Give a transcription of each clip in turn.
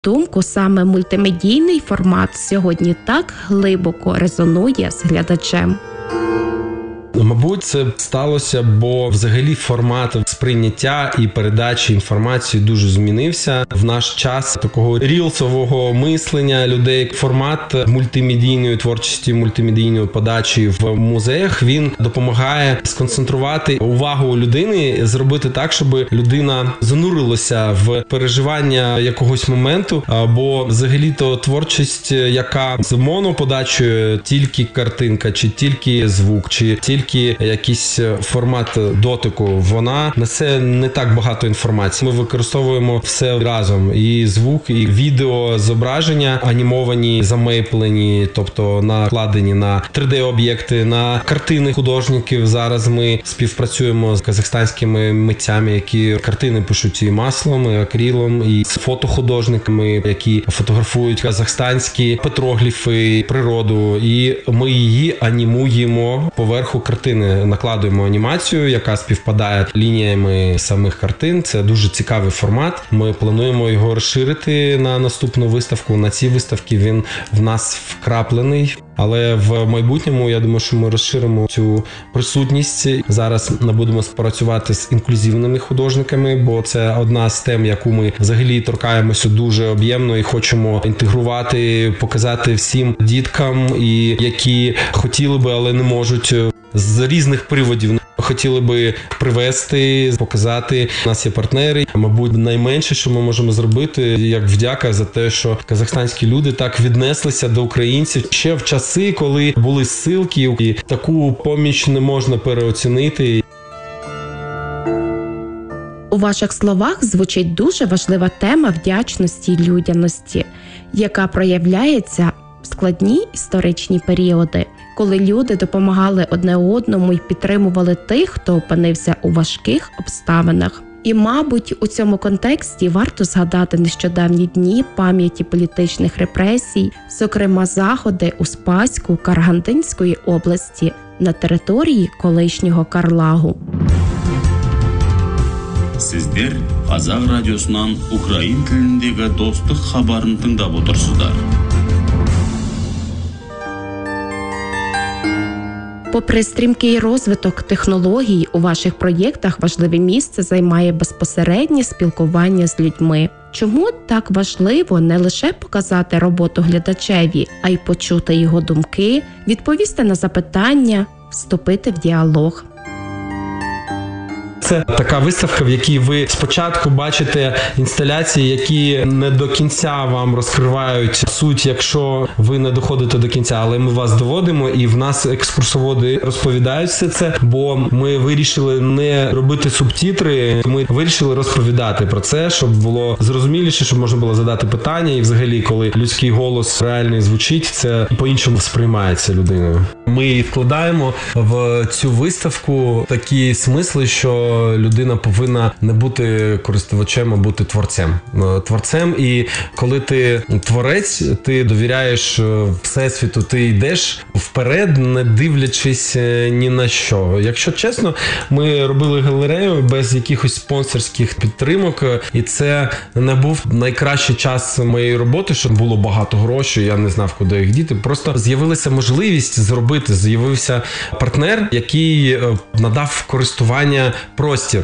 думку, саме мультимедійний формат сьогодні так глибоко резонує з глядачем? Мабуть, це сталося, бо взагалі формат сприйняття і передачі інформації дуже змінився. В наш час такого рілсового мислення людей формат мультимедійної творчості, мультимедійної подачі в музеях, він допомагає сконцентрувати увагу людини, зробити так, щоб людина занурилася в переживання якогось моменту, або взагалі-то творчість, яка з моноподачею, тільки картинка, чи тільки звук, чи тільки якийсь формат дотику, вона несе не так багато інформації. Ми використовуємо все разом. І звук, і відео, зображення анімовані, замейплені, тобто накладені на 3D-об'єкти, на картини художників. Зараз ми співпрацюємо з казахстанськими митцями, які картини пишуть і маслом, і акрилом, і з фотохудожниками, які фотографують казахстанські петрогліфи, природу. І ми її анімуємо поверху картини, накладуємо анімацію, яка співпадає лініями самих картин. Це дуже цікавий формат. Ми плануємо його розширити на наступну виставку. На цій виставці він в нас вкраплений. Але в майбутньому, я думаю, що ми розширимо цю присутність. Зараз ми будемо співпрацювати з інклюзивними художниками, бо це одна з тем, яку ми взагалі торкаємося дуже об'ємно і хочемо інтегрувати, показати всім діткам, і які хотіли би, але не можуть з різних приводів. Хотіли би привести, показати. У нас є партнери. Мабуть, найменше, що ми можемо зробити, як вдяка за те, що казахстанські люди так віднеслися до українців ще в часи, коли були ссилки, і таку поміч не можна переоцінити. У ваших словах звучить дуже важлива тема вдячності й людяності, яка проявляється в складні історичні періоди, коли люди допомагали одне одному й підтримували тих, хто опинився у важких обставинах. І, мабуть, у цьому контексті варто згадати нещодавні дні пам'яті політичних репресій, зокрема заходи у Спаську Карагандинської області на території колишнього Карлагу. Сіздер Қазақ радиосынан Украин тіліндегі достық хабарын тыңдап отырсыздар. Попри стрімкий розвиток технологій, у ваших проєктах важливе місце займає безпосереднє спілкування з людьми. Чому так важливо не лише показати роботу глядачеві, а й почути його думки, відповісти на запитання, вступити в діалог? Це така виставка, в якій ви спочатку бачите інсталяції, які не до кінця вам розкривають суть, якщо ви не доходите до кінця, але ми вас доводимо, і в нас екскурсоводи розповідають все це, бо ми вирішили не робити субтитри, ми вирішили розповідати про це, щоб було зрозуміліше, щоб можна було задати питання, і взагалі, коли людський голос реальний звучить, це по-іншому сприймається людиною. Ми вкладаємо в цю виставку такі смисли, що людина повинна не бути користувачем, а бути творцем. Творцем, і коли ти творець, ти довіряєш Всесвіту, ти йдеш вперед, не дивлячись ні на що. Якщо чесно, ми робили галерею без якихось спонсорських підтримок, і це не був найкращий час моєї роботи, щоб було багато грошей, я не знав, куди їх діти. Просто з'явилася можливість зробити, з'явився партнер, який надав користування простір.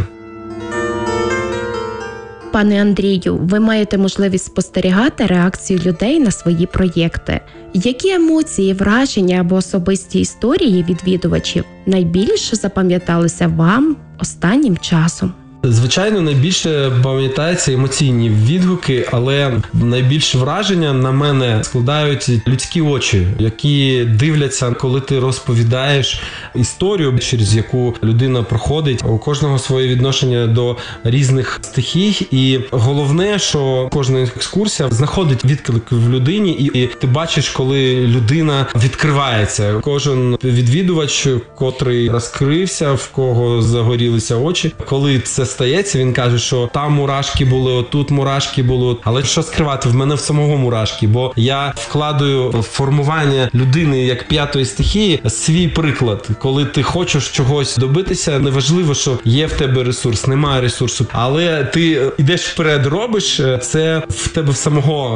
Пане Андрію, ви маєте можливість спостерігати реакцію людей на свої проєкти. Які емоції, враження або особисті історії відвідувачів найбільше запам'яталися вам останнім часом? Звичайно, найбільше пам'ятаються емоційні відгуки, але найбільше враження на мене складають людські очі, які дивляться, коли ти розповідаєш історію, через яку людина проходить. У кожного своє відношення до різних стихій, і головне, що кожна екскурсія знаходить відклик в людині, і ти бачиш, коли людина відкривається. Кожен відвідувач, котрий розкрився, в кого загорілися очі, коли це стається, він каже, що там мурашки були, отут мурашки були. Але що скривати, в мене в самого мурашки, бо я вкладаю в формування людини як п'ятої стихії свій приклад. Коли ти хочеш чогось добитися, неважливо, що є в тебе ресурс, немає ресурсу, але ти йдеш вперед, робиш, це в тебе в самого